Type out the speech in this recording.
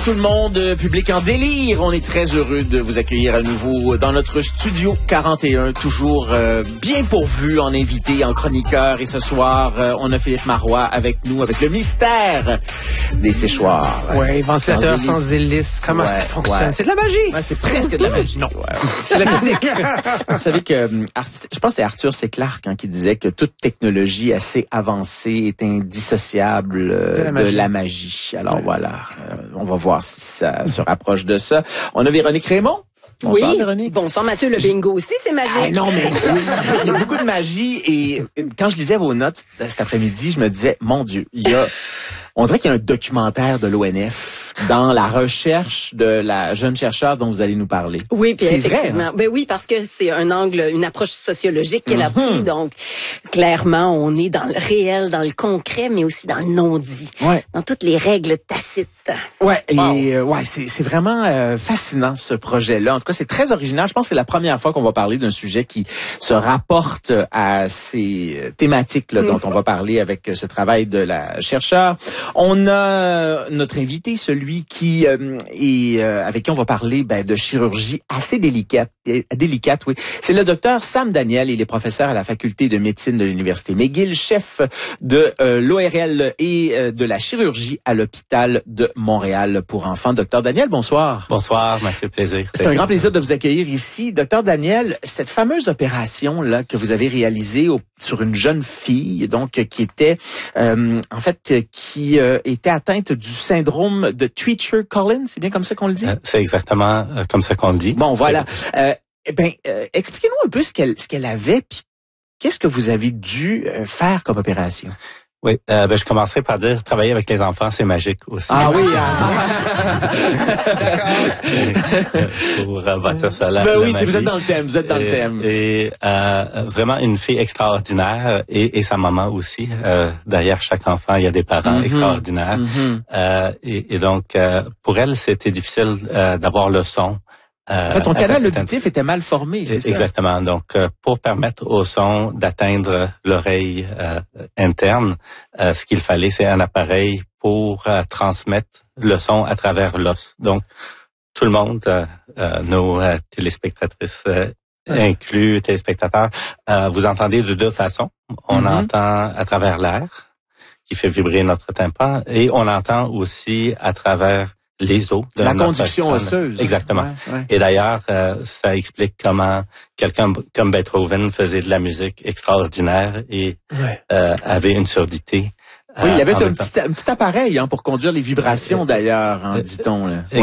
tout le monde, public en délire. On est très heureux de vous accueillir à nouveau dans notre studio 41, toujours bien pourvu en invité, en chroniqueur. Et ce soir, on a Philippe Marois avec nous, avec le mystère des séchoirs. Oui, ventilateur sans hélice. Comment ça fonctionne? Ouais. C'est de la magie! Ouais, c'est presque de la magie. Non, c'est la physique. Vous savez que, je pense que c'est Arthur C. Clarke qui disait que toute technologie assez avancée est indissociable de la magie. Alors voilà, on va voir si ça se rapproche de ça. On a Véronique Raymond. Bonsoir, oui. Véronique. Bonsoir, Mathieu. Le bingo aussi, c'est magique. Ah, non, mais il y a beaucoup de magie. Et quand je lisais vos notes cet après-midi, je me disais, mon Dieu, on dirait qu'il y a un documentaire de l'ONF dans la recherche de la jeune chercheure dont vous allez nous parler. Oui, puis effectivement. Vrai, hein? Ben oui, parce que c'est un angle, une approche sociologique qu'elle a pris. Donc, clairement, on est dans le réel, dans le concret, mais aussi dans le non-dit. Ouais. Dans toutes les règles tacites. Ouais, et c'est vraiment fascinant ce projet-là. En tout cas, c'est très original. Je pense que c'est la première fois qu'on va parler d'un sujet qui se rapporte à ces thématiques là, dont on va parler avec ce travail de la chercheure. On a notre invité, celui qui est avec qui on va parler de chirurgie assez délicate, oui. C'est le docteur Sam Daniel. Il est professeur à la faculté de médecine de l'université McGill, chef de l'ORL et de la chirurgie à l'hôpital de Montréal pour enfants. Docteur Daniel, bonsoir. Bonsoir, Mathieu, plaisir. C'est un grand plaisir de vous accueillir ici. Docteur Daniel, cette fameuse opération là que vous avez réalisée sur une jeune fille, donc qui était qui était atteinte du syndrome de Treacher-Collins, c'est bien comme ça qu'on le dit? C'est exactement comme ça qu'on le dit. Bon, voilà. Expliquez-nous un peu ce qu'elle avait, puis qu'est-ce que vous avez dû faire comme opération? Oui, je commencerai par dire travailler avec les enfants, c'est magique aussi. Ah oui, pour votre salaire. Ben oui, vous êtes dans le thème, Et vraiment une fille extraordinaire et sa maman aussi. Derrière chaque enfant, il y a des parents extraordinaires. Et donc, pour elle, c'était difficile d'avoir le son. En fait, son canal auditif était mal formé, c'est ça? Exactement. Donc, pour permettre au son d'atteindre l'oreille interne, ce qu'il fallait, c'est un appareil pour transmettre le son à travers l'os. Donc, tout le monde, nos téléspectatrices inclus, téléspectateurs, vous entendez de deux façons. On entend à travers l'air, qui fait vibrer notre tympan, et on entend aussi à travers les os de la notre conduction osseuse. Exactement. Ouais. Et d'ailleurs, ça explique comment quelqu'un comme Beethoven faisait de la musique extraordinaire et avait une surdité. Oui, il avait un petit appareil pour conduire les vibrations d'ailleurs, dit-on.